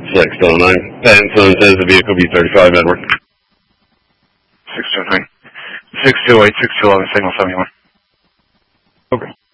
609. Benson says the vehicle be 35, Edward. 629. 628, 6211, signal 71. Okay.